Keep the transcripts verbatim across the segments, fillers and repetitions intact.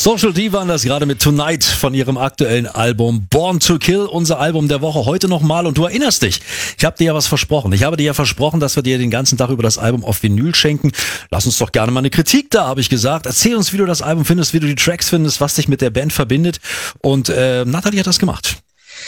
Social D waren das gerade mit Tonight von ihrem aktuellen Album Born to Kill, unser Album der Woche heute nochmal. Und du erinnerst dich, ich habe dir ja was versprochen. Ich habe dir ja versprochen, dass wir dir den ganzen Tag über das Album auf Vinyl schenken. Lass uns doch gerne mal eine Kritik da, habe ich gesagt. Erzähl uns, wie du das Album findest, wie du die Tracks findest, was dich mit der Band verbindet. Und äh, Nathalie hat das gemacht.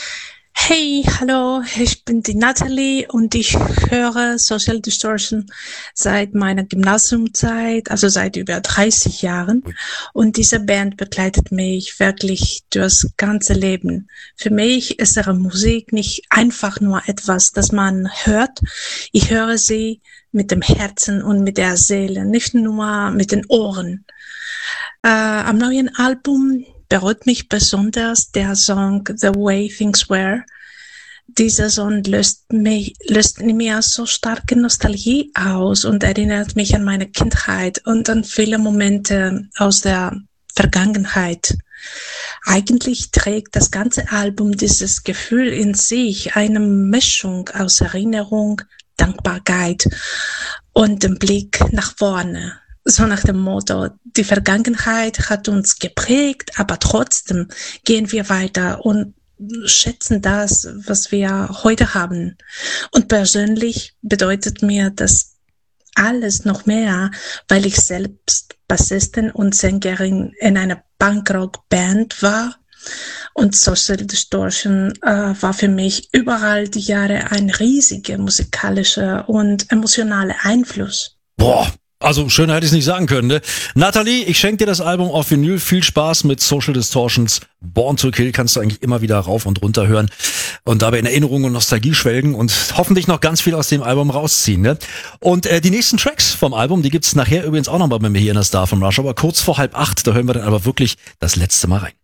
Hey, hallo, ich bin die Nathalie und ich höre Social Distortion seit meiner Gymnasiumzeit, also seit über dreißig Jahren. Und diese Band begleitet mich wirklich durchs ganze Leben. Für mich ist ihre Musik nicht einfach nur etwas, das man hört. Ich höre sie mit dem Herzen und mit der Seele, nicht nur mit den Ohren. Äh, am neuen Album berührt mich besonders der Song The Way Things Were. Dieser Song löst mich, löst in mir so starke Nostalgie aus und erinnert mich an meine Kindheit und an viele Momente aus der Vergangenheit. Eigentlich trägt das ganze Album dieses Gefühl in sich, eine Mischung aus Erinnerung, Dankbarkeit und dem Blick nach vorne. So nach dem Motto, die Vergangenheit hat uns geprägt, aber trotzdem gehen wir weiter und schätzen das, was wir heute haben. Und persönlich bedeutet mir das alles noch mehr, weil ich selbst Bassistin und Sängerin in einer Punkrock-Band war. Und Social Distortion äh, war für mich überall die Jahre ein riesiger musikalischer und emotionaler Einfluss. Boah. Also schöner hätte ich es nicht sagen können, ne? Nathalie, ich schenke dir das Album auf Vinyl. Viel Spaß mit Social Distortions. Born to Kill kannst du eigentlich immer wieder rauf und runter hören und dabei in Erinnerung und Nostalgie schwelgen und hoffentlich noch ganz viel aus dem Album rausziehen, ne? Und äh, die nächsten Tracks vom Album, die gibt's nachher übrigens auch noch mal bei mir hier in der Star von Rush, aber kurz vor halb acht, da hören wir dann aber wirklich das letzte Mal rein.